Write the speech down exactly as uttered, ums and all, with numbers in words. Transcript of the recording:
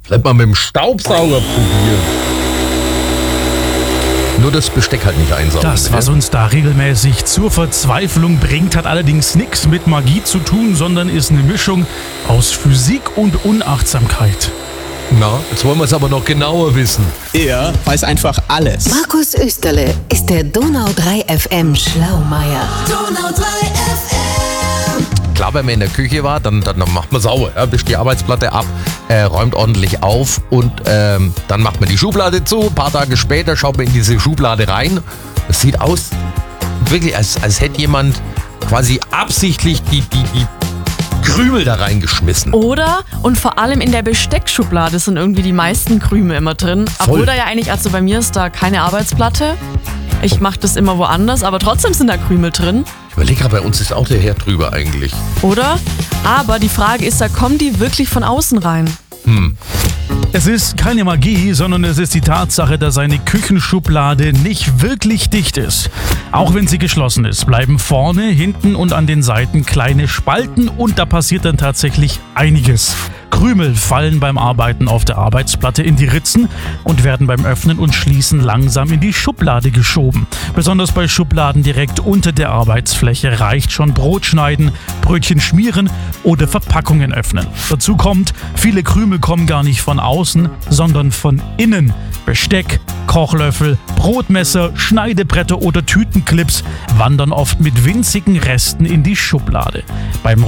Vielleicht mal mit dem Staubsauger probieren. Nur das Besteck halt nicht einsaugen. Das, was uns da regelmäßig zur Verzweiflung bringt, hat allerdings nichts mit Magie zu tun, sondern ist eine Mischung aus Physik und Unachtsamkeit. Na, jetzt wollen wir es aber noch genauer wissen. Er weiß einfach alles. Markus Österle ist der Donau drei F M Schlaumeier. Donau drei F M. Klar, wenn man in der Küche war, dann, dann macht man sauber, ja, wischt die Arbeitsplatte ab, äh, räumt ordentlich auf und ähm, dann macht man die Schublade zu. Ein paar Tage später schaut man in diese Schublade rein. Es sieht aus, wirklich, als, als hätte jemand quasi absichtlich die, die, die Krümel da reingeschmissen. Oder, und vor allem in der Besteckschublade sind irgendwie die meisten Krümel immer drin. Obwohl Voll. da ja eigentlich, also bei mir ist da keine Arbeitsplatte. Ich mache das immer woanders, aber trotzdem sind da Krümel drin. Ich überlege gerade, bei uns ist auch der Herd drüber eigentlich. Oder? Aber die Frage ist, da kommen die wirklich von außen rein? Es ist keine Magie, sondern es ist die Tatsache, dass eine Küchenschublade nicht wirklich dicht ist. Auch wenn sie geschlossen ist, bleiben vorne, hinten und an den Seiten kleine Spalten und da passiert dann tatsächlich einiges. Krümel fallen beim Arbeiten auf der Arbeitsplatte in die Ritzen und werden beim Öffnen und Schließen langsam in die Schublade geschoben. Besonders bei Schubladen direkt unter der Arbeitsfläche reicht schon Brot schneiden, Brötchen schmieren oder Verpackungen öffnen. Dazu kommt, viele Krümel kommen gar nicht von außen, sondern von innen. Besteck, Kochlöffel, Brotmesser, Schneidebretter oder Tütenclips wandern oft mit winzigen Resten in die Schublade. Beim